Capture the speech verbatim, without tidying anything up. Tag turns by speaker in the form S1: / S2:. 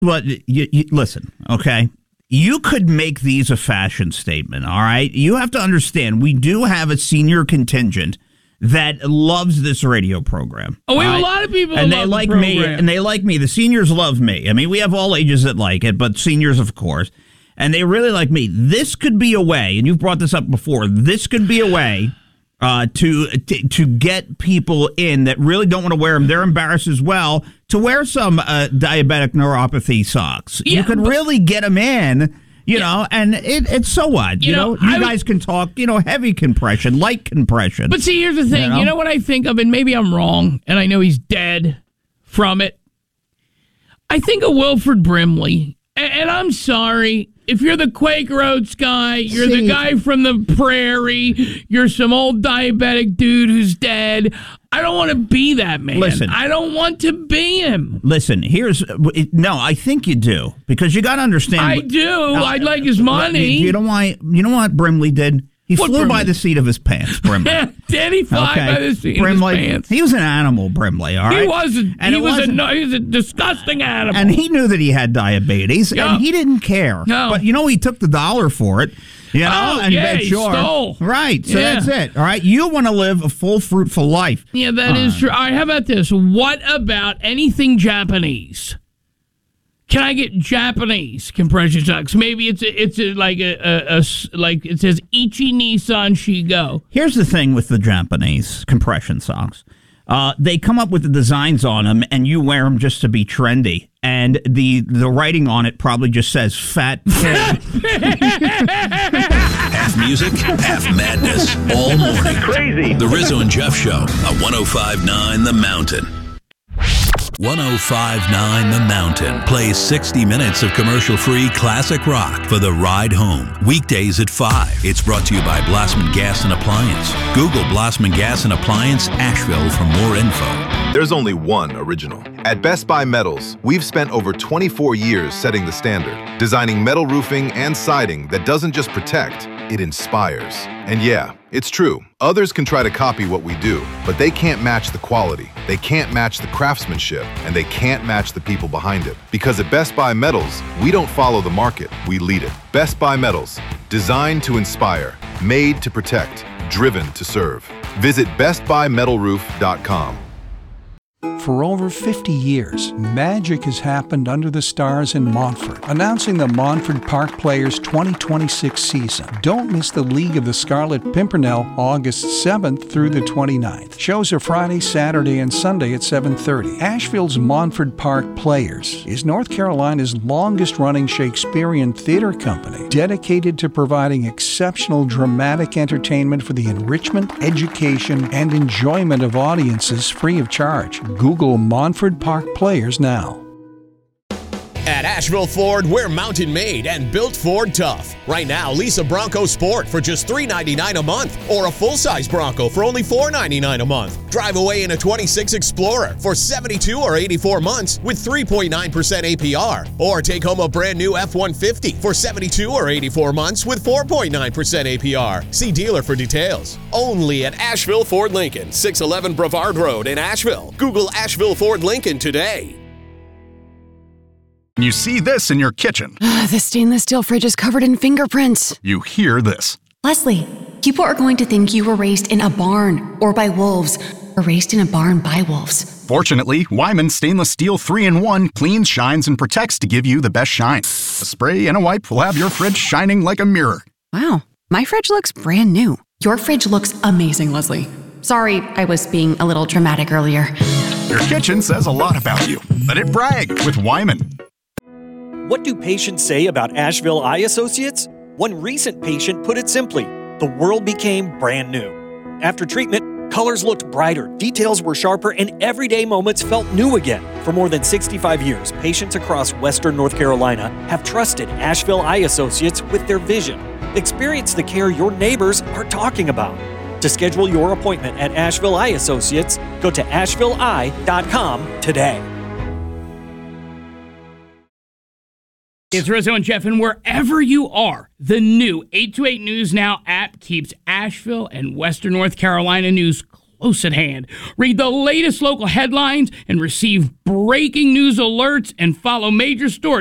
S1: Well, you, you, listen, okay? You could make these a fashion statement, all right? You have to understand, we do have a senior contingent that loves this radio program.
S2: Oh, we have
S1: right?
S2: a lot of people
S1: and
S2: that
S1: they
S2: love
S1: like
S2: the
S1: me,
S2: program.
S1: and they like me. The seniors love me. I mean, we have all ages that like it, but seniors, of course. And they really like me. This could be a way, and you've brought this up before, this could be a way uh, to, to to get people in that really don't want to wear them. They're embarrassed as well to wear some uh, diabetic neuropathy socks.
S2: Yeah,
S1: you could
S2: but-
S1: really get them in. You yeah. know, and it, it's so what? You, you know, know you I guys would, can talk, you know, heavy compression, light compression.
S2: But see, here's the thing. You know? you know what I think of, and maybe I'm wrong, and I know he's dead from it. I think of Wilford Brimley, and, and I'm sorry. If you're the Quaker Oats guy, you're see, the guy from the prairie, you're some old diabetic dude who's dead. I don't want to be that man.
S1: Listen,
S2: I don't want to be him.
S1: Listen, here's no. I think you do because you got to understand.
S2: I do. Uh, I'd like his money.
S1: You know why? You know what Brimley did? He what flew Brimley? by the seat of his pants. Brimley.
S2: Did he fly okay. by the seat
S1: Brimley,
S2: of his pants?
S1: He was an animal, Brimley. All right.
S2: He wasn't. And he was wasn't, a. He was a disgusting animal.
S1: And he knew that he had diabetes, yep. and he didn't care.
S2: No.
S1: But you know, he took the dollar for it. You know,
S2: oh,
S1: and
S2: yeah,
S1: he sure.
S2: stole.
S1: Right, so
S2: yeah.
S1: that's it. All right, you want to live a full, fruitful life.
S2: Yeah, that uh, is true. All right, how about this? What about anything Japanese? Can I get Japanese compression socks? Maybe it's a, it's a, like a, a, a like it says Ichi Nissan Shigo.
S1: Here's the thing with the Japanese compression socks. Uh, they come up with the designs on them, and you wear them just to be trendy. And the the writing on it probably just says "fat pig."
S3: Half music, half madness, all morning.
S4: Crazy.
S3: The Rizzo and Jeff Show on one oh five point nine The Mountain. one oh five point nine The Mountain plays sixty minutes of commercial-free classic rock for the ride home. Weekdays at five. It's brought to you by Blossman Gas and Appliance. Google Blossman Gas and Appliance Asheville for more info.
S5: There's only one original. At Best Buy Metals, we've spent over twenty-four years setting the standard, designing metal roofing and siding that doesn't just protect, it inspires. And yeah, it's true. Others can try to copy what we do, but they can't match the quality, they can't match the craftsmanship, and they can't match the people behind it. Because at Best Buy Metals, we don't follow the market, we lead it. Best Buy Metals, designed to inspire, made to protect, driven to serve. Visit best buy metal roof dot com.
S6: For over fifty years, magic has happened under the stars in Montfort, announcing the Montfort Park Players twenty twenty-six season. Don't miss the League of the Scarlet Pimpernel August seventh through the twenty-ninth. Shows are Friday, Saturday, and Sunday at seven thirty. Asheville's Montfort Park Players is North Carolina's longest-running Shakespearean theater company, dedicated to providing exceptional dramatic entertainment for the enrichment, education, and enjoyment of audiences free of charge. Google Montfort Park Players now.
S7: At Asheville Ford, we're mountain made and built Ford tough. Right now, lease a Bronco Sport for just three hundred ninety-nine dollars a month or a full-size Bronco for only four hundred ninety-nine dollars a month. Drive away in a twenty-six Explorer for seventy-two or eighty-four months with three point nine percent A P R. Or take home a brand new F one fifty for seventy-two or eighty-four months with four point nine percent A P R. See dealer for details. Only at Asheville Ford Lincoln, six eleven Brevard Road in Asheville. Google Asheville Ford Lincoln today.
S8: You see this in your kitchen.
S9: The stainless steel fridge is covered in fingerprints.
S8: You hear this.
S9: Leslie, people are going to think you were raised in a barn or by wolves, or raised in a barn by wolves.
S8: Fortunately, Wyman Stainless Steel three in one cleans, shines, and protects to give you the best shine. A spray and a wipe will have your fridge shining like a mirror.
S9: Wow, my fridge looks brand new. Your fridge looks amazing, Leslie. Sorry, I was being a little dramatic earlier.
S8: Your kitchen says a lot about you. Let it brag with Wyman.
S10: What do patients say about Asheville Eye Associates? One recent patient put it simply, the world became brand new. After treatment, colors looked brighter, details were sharper, and everyday moments felt new again. For more than sixty-five years, patients across Western North Carolina have trusted Asheville Eye Associates with their vision. Experience the care your neighbors are talking about. To schedule your appointment at Asheville Eye Associates, go to asheville eye dot com today.
S2: It's Rizzo and Jeff, and wherever you are, the new eight twenty-eight News Now app keeps Asheville and Western North Carolina news close at hand. Read the latest local headlines and receive breaking news alerts and follow major stories